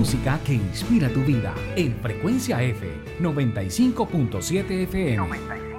música que inspira tu vida en Frecuencia F 95.7 FM.